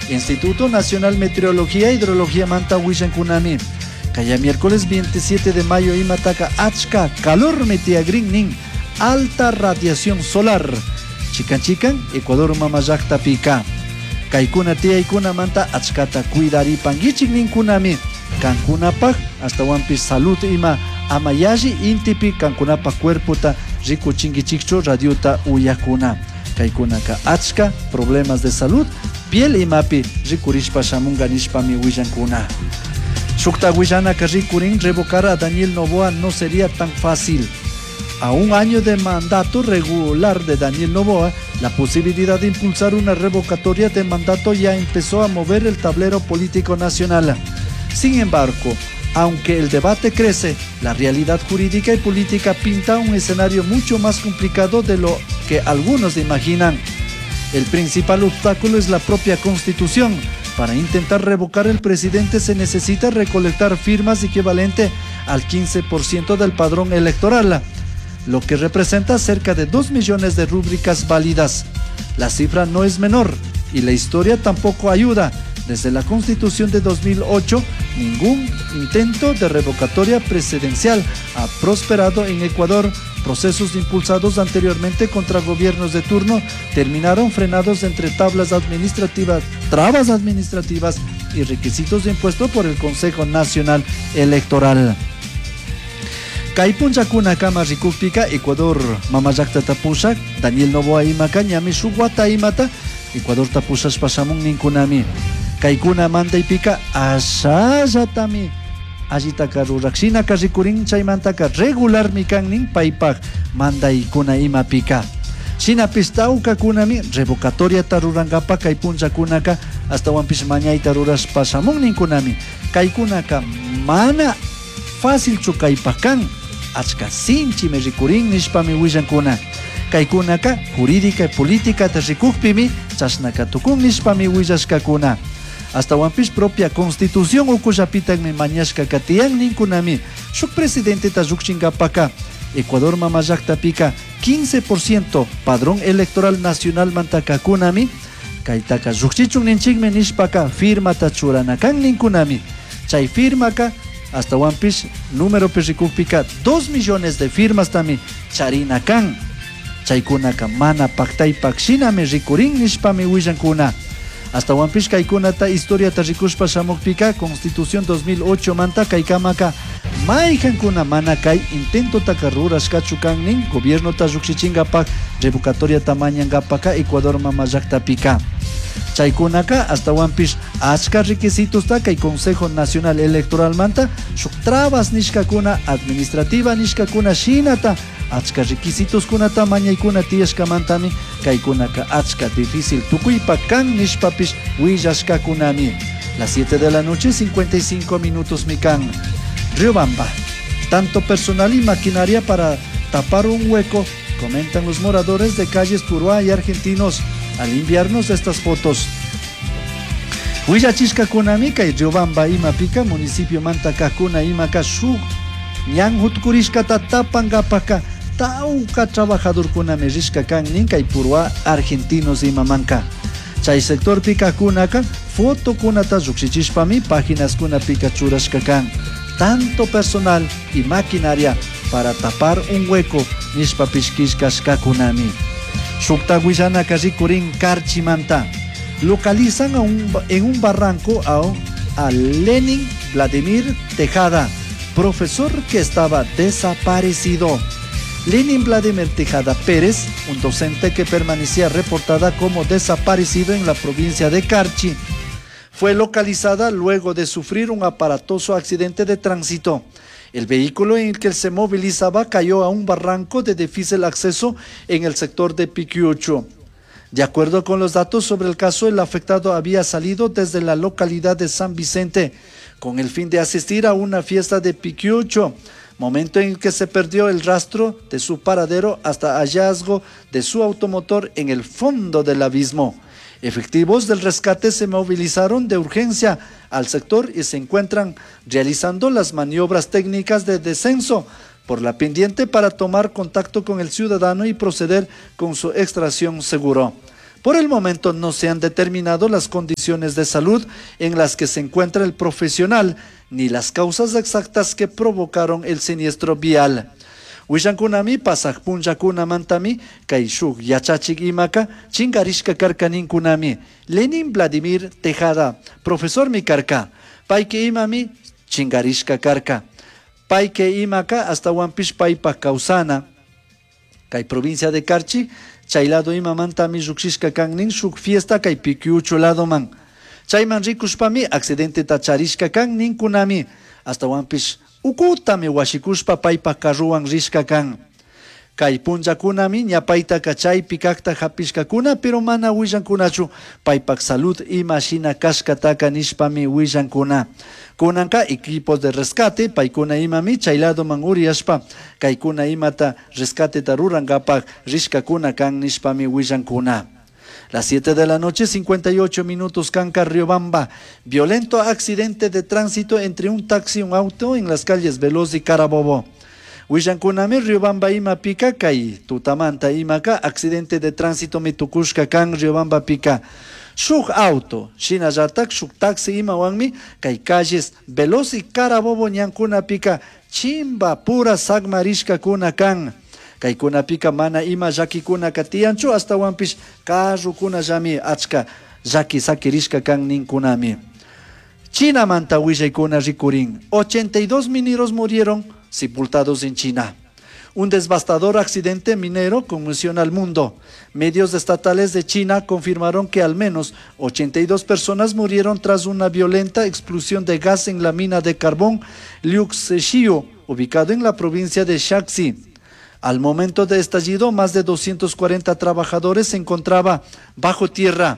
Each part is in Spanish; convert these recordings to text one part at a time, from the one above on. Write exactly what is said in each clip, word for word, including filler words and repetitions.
Instituto Nacional Meteorología e Hidrología Manta Huillan Kunami. Kaya miércoles veintisiete de mayo Imataka Achka calor metiagrin nin alta radiación solar. Chican chican Ecuador mamayakta pika. Kaikuna tia ikuna manta achkata cuidari pangichik nin kunami. Kankunapak hasta wampis salud ima amayaji intipi kankunapa cuerpota rico chingichikcho radiota uyakuna. Kaikunaka achka problemas de salud piel imapi rikurishpa shamunga nishpami huillankuna. Shukta Huillanaka rikurin revocar a Daniel Noboa no sería tan fácil. A un año de mandato regular de Daniel Noboa, la posibilidad de impulsar una revocatoria de mandato ya empezó a mover el tablero político nacional. Sin embargo, aunque el debate crece, la realidad jurídica y política pinta un escenario mucho más complicado de lo que algunos imaginan. El principal obstáculo es la propia Constitución. Para intentar revocar el presidente se necesita recolectar firmas equivalente al quince por ciento del padrón electoral, lo que representa cerca de dos millones de rúbricas válidas. La cifra no es menor y la historia tampoco ayuda. Desde la Constitución de dos mil ocho, ningún intento de revocatoria presidencial ha prosperado en Ecuador. Procesos impulsados anteriormente contra gobiernos de turno terminaron frenados entre tablas administrativas, trabas administrativas y requisitos de impuesto por el Consejo Nacional Electoral. Kaipun yakuna kama rikupika Ecuador mamayakta tapushak Daniel Noboa imaka ñami shukwata imata Ecuador tapushas pasamun ninkunami. Kaikuna manda ipika ashayatami allitaka rurakshina rikurin chaymantaka regular mikan nin paypak manda ikuna ima pika. Shinapis tawka kunami revocatoria tarurangapa kay punchakunaka hasta wampis mañayta ruras pasamun ninkunami. Kaikunaka mana fácil chukaypakan achka sinchi me rikurin nishpami huillankuna. Kaikunaka jurídica y política ta rikukpimi chasnaka tukun nishpami huillashkakuna. Hasta wampis propia Constitución ukullapitan me mañashka katiyan ninkunami. Shuk presidente ta rukshinkapaka Ecuador mamayakta pika quince por ciento padrón electoral nacional mantakakunami. Kaitaka rukshichun ninchikme nishpaka firma ta churanakan ninkunami. Chay firmaka hasta wampis número perikukpika dos millones de firmas tami charinakan. Chaykunaka mana paktaypak shinami rikurin nishpami huillankuna. Hasta wampis kaikunata historia ta rikushpa shamukpika Constitución dos mil ocho manta kaikamaka mayjankuna mana kay intento taka rurashkachukan nin gobierno ta rukshichingapaka revocatoria tamañangapaka Ecuador mamayakta pika. Chaykunaka hasta wampis achka requisitos ta kay Consejo Nacional Electoral manta shuk trabas nishkakuna administrativa nishkakuna shinata achka requisitos kunata mañaykuna tiyashkamantami kaykunaka achka difícil tukuypa kan nishpapish willashkakunami. Las siete de la noche cincuenta y cinco minutos mi kan. Riobamba, tanto personal y maquinaria para tapar un hueco, comentan los moradores de calles Puruá y argentinos al enviarnos estas fotos. Huillachishkakunami kay Riobamba imapika municipio Mantakakuna imaka shuk ñan hutkurishkata tapangapaka tauka trabajador kunami rishkakan nin kay Puruá argentinos imamanka. Chay sector pika kunaka foto kunata rukshichishpami páginas kuna pika churashkakan. Tanto personal y maquinaria para tapar un hueco nishpapishkishkashkakunami. Shukta Huillanaka rikurin Karchimanta. Localizan a un, en un barranco a, a Lenin Vladimir Tejada, profesor que estaba desaparecido. Lenin Vladimir Tejada Pérez, un docente que permanecía reportada como desaparecido en la provincia de Carchi, fue localizada luego de sufrir un aparatoso accidente de tránsito. El vehículo en el que se movilizaba cayó a un barranco de difícil acceso en el sector de Piquiucho. De acuerdo con los datos sobre el caso, el afectado había salido desde la localidad de San Vicente con el fin de asistir a una fiesta de Piquiucho, momento en el que se perdió el rastro de su paradero hasta hallazgo de su automotor en el fondo del abismo. Efectivos del rescate se movilizaron de urgencia al sector y se encuentran realizando las maniobras técnicas de descenso por la pendiente para tomar contacto con el ciudadano y proceder con su extracción seguro. Por el momento no se han determinado las condiciones de salud en las que se encuentra el profesional, ni las causas exactas que provocaron el siniestro vial. Wishankunami pasaq punchakuna mantami kay shuk yachachik imaka chingarishka karkaninkunami. Lenin Vladimir Tejada, profesor mi karka, payke imami chingarishka karka. Payke imaka hasta wampish paypa kausana. Kay provincia de Carchi, chaylado ima mantami shukshishka kannin shuk fiesta kay pikiucho lado man. Chayman rikushpami accidente tacharishka kan ninkunami. Hasta wampish ukutami washikushpa paypa karruwan rishka kan. Kay punchakunami ñapayta kachaypi kakta hapishkakuna pero mana willankunachu paypak salud ima shina kashkataka nishpami willankuna. Kunanka equipos de rescate paykuna imami chaylado man uriashpa kaykuna imata rescate tarurangapak rishkakuna kan nishpami willankuna. Las siete de la noche, cincuenta y ocho minutos, Canca, Riobamba. Violento accidente de tránsito entre un taxi y un auto en las calles Veloz y Carabobo. Huillankunami, Riobamba, Ima, Pica, Kay, Tutamanta, Imaka, accidente de tránsito, Mitukushka, Can, Riobamba, Pica. Shuk auto, Shinayatak, Shuk taxi, Ima, Wangmi, Kay, calles Veloz y Carabobo, Ñankuna, Pica, Chimba, pura, Sagmarishka, Kuna, Can. Kaykuna pika mana ima llakikuna katianchu hasta wampish karrukuna llami achka llaki sakirishka kan ninkunami. China manta willaykuna rikurin. ochenta y dos mineros murieron sepultados en China. Un devastador accidente minero conmocionó al mundo. Medios estatales de China confirmaron que al menos ochenta y dos personas murieron tras una violenta explosión de gas en la mina de carbón Liuxixio, ubicado en la provincia de Shaanxi. Al momento de estallido, más de doscientos cuarenta trabajadores se encontraban bajo tierra.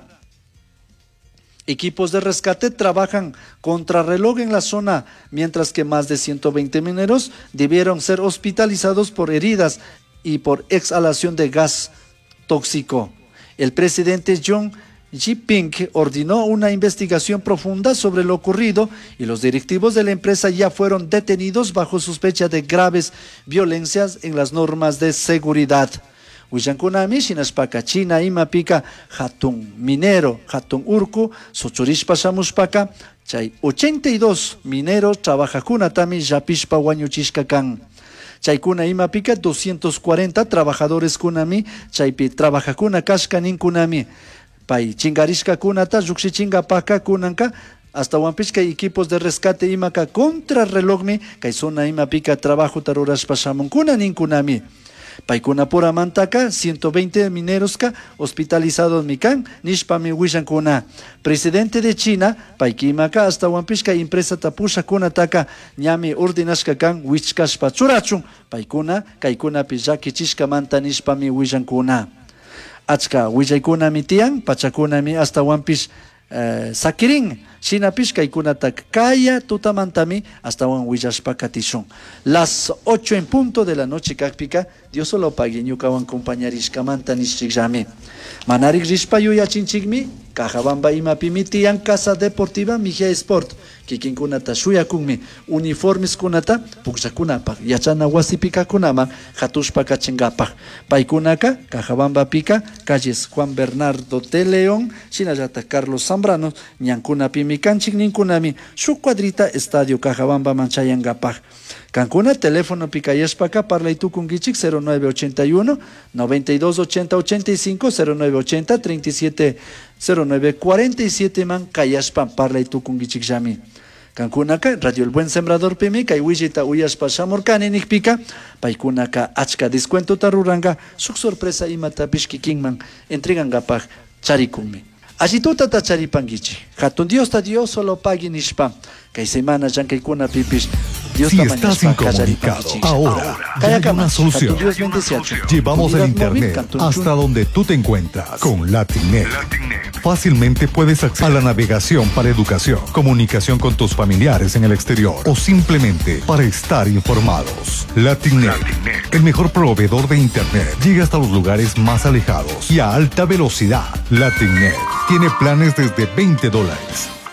Equipos de rescate trabajan contrarreloj en la zona, mientras que más de ciento veinte mineros debieron ser hospitalizados por heridas y por exhalación de gas tóxico. El presidente Xi Jinping ordenó una investigación profunda sobre lo ocurrido y los directivos de la empresa ya fueron detenidos bajo sospecha de graves violencias en las normas de seguridad. Huillankunami, Shinashpaka, China, Imapika, Hatun minero, Hatun urku, Sochurishpa Shamushpaka, Chay ochenta y dos mineros trabajakunatami, Yapishpa Wañuchishkakan. Chaykuna Imapika, doscientos cuarenta trabajadores kunami, Chaypi trabajakuna kashkanin kunami. Pay chingarishka kunata, yuxi chingapaka kunanka, hasta wampishka equipos de rescate imaka contra relogmi, kaisona imapika trabajo tarurashpa shamunkuna ninkunami. Paykuna pura mantaka, ciento veinte mineroska hospitalizados mikan, nishpami wishankuna. Presidente de China, paykimaka hasta wampishka impresa tapusha kunataka, ñami ordinashka kan wichkashpa churachun, paykuna, kaykuna pillaki chishka manta nishpami wishankuna. Achka willaykuna mitian, pachakunami hasta wampish eh, sakirin, shinapish kaykunatak kaya tutamantami hasta wan willashpa katishun. Las ocho en punto de la noche kakpika, Dios solo pague ñukawan compañarishkamanta nishchikllami. Manarik rishpa yuyachinchikmi, Cajabamba imapi mitian Casa Deportiva Mejía Sport, kikinkunata shuyakunmi, uniformes kunata, pukchakunapak, yachana wasipika kunama, hatushpa kachingapag. Paikunaka, Cajabamba pika, calles Juan Bernardo de León, Shinayata Carlos Zambrano, ñankunapi mikanchik ninkunami, su cuadrita Estadio Cajabamba Manchayangapag. Cancuna, teléfono Picayashpaca, parla y tu kungichik cero nueve ochenta y uno, noventa y dos ochenta ochenta y cinco, cero nueve ochenta, treinta y siete, cero nueve cuarenta y siete man, Cayashpa, parla y tu kungichik yami. Cancunaka, Radio El Buen Sembrador Pimi, Kaiwillita Uyashpa Shamorkani Nikpika, Paikunaka, Achka Descuento Taruranga, su sorpresa y matapishki kingman, entregan gapag, charikunmi. Allí tú tata charipangichi, Hatun Dios ta Dios solo pagui nishpa, Kay semana yankaykuna pipish. Dios si estás incomunicado, ahora ya hay una solución. Llevamos el internet hasta donde tú te encuentras con Latinnet. Fácilmente puedes acceder a la navegación para educación, comunicación con tus familiares en el exterior o simplemente para estar informados. Latinnet, el mejor proveedor de internet, llega hasta los lugares más alejados y a alta velocidad. Latinnet tiene planes desde veinte dólares.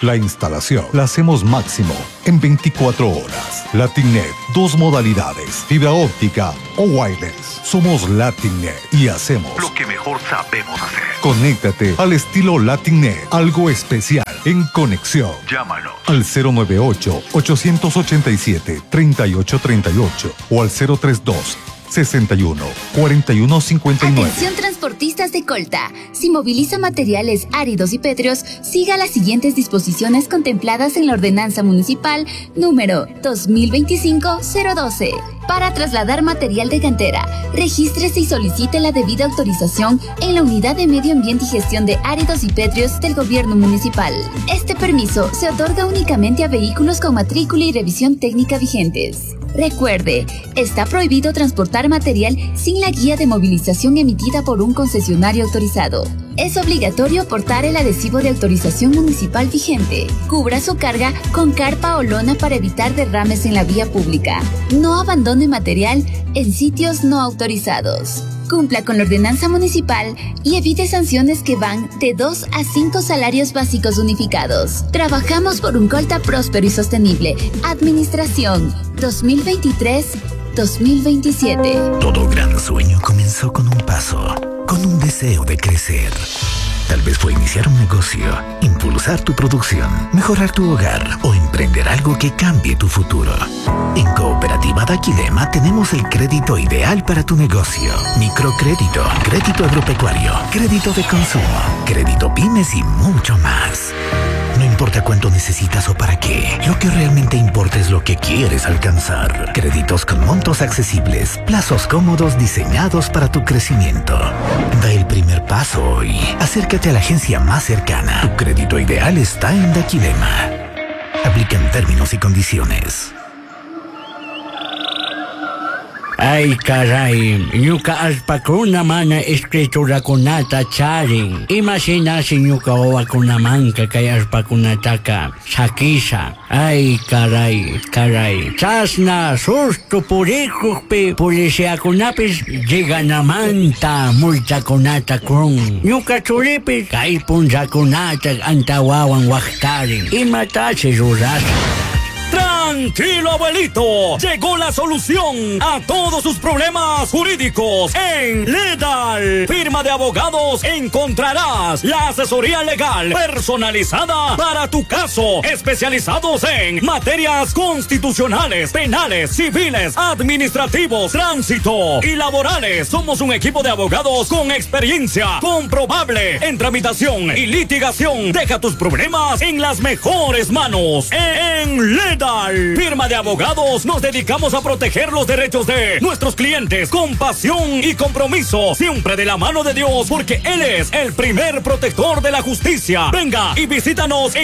La instalación la hacemos máximo en veinticuatro horas. LatinNet, dos modalidades, fibra óptica o wireless. Somos LatinNet y hacemos lo que mejor sabemos hacer. Conéctate al estilo LatinNet, algo especial en conexión. Llámanos al cero nueve ocho, ocho ocho siete, tres ocho tres ocho o al cero tres dos, sesenta y uno, cuarenta y uno cincuenta y nueve. Atención transportistas de Colta. Si moviliza materiales áridos y pétreos, siga las siguientes disposiciones contempladas en la Ordenanza Municipal número dos mil veinticinco cero doce. Para trasladar material de cantera, regístrese y solicite la debida autorización en la Unidad de Medio Ambiente y Gestión de Áridos y Pétreos del Gobierno Municipal. Este permiso se otorga únicamente a vehículos con matrícula y revisión técnica vigentes. Recuerde, está prohibido transportar material sin la guía de movilización emitida por un concesionario autorizado. Es obligatorio portar el adhesivo de autorización municipal vigente. Cubra su carga con carpa o lona para evitar derrames en la vía pública. No abandone material en sitios no autorizados. Cumpla con la ordenanza municipal y evite sanciones que van de dos a cinco salarios básicos unificados. Trabajamos por un Colta próspero y sostenible. Administración dos mil veintitrés a dos mil veintisiete. Todo gran sueño comenzó con un paso, con un deseo de crecer. Tal vez fue iniciar un negocio, impulsar tu producción, mejorar tu hogar o emprender algo que cambie tu futuro. En Cooperativa Daquilema tenemos el crédito ideal para tu negocio. Microcrédito, crédito agropecuario, crédito de consumo, crédito pymes y mucho más. No importa cuánto necesitas o para qué, lo que realmente importa es lo que quieres alcanzar. Créditos con montos accesibles, plazos cómodos diseñados para tu crecimiento. Da el primer paso hoy. Acércate a la agencia más cercana. Tu crédito ideal está en Daquilema. Aplican términos y condiciones. Ay, caray, ñuka alpakuna mana escritura kunata charin. Imagina si ñuka wawakunamanka kay alpakunataka sakisa. Ay, caray, caray. Chasna susto purikukpi policiakunapis lleganamanta multakunata krun. Ñuka churipis kay punzakunata antawawan waktarin. Imatachi ruras. Tranquilo, abuelito. Llegó la solución a todos sus problemas jurídicos. En Ledal, firma de abogados, encontrarás la asesoría legal personalizada para tu caso. Especializados en materias constitucionales, penales, civiles, administrativos, tránsito y laborales. Somos un equipo de abogados con experiencia comprobable en tramitación y litigación. Deja tus problemas en las mejores manos. En Ledal, firma de abogados, nos dedicamos a proteger los derechos de nuestros clientes con pasión y compromiso, siempre de la mano de Dios, porque Él es el primer protector de la justicia. Venga y visítanos en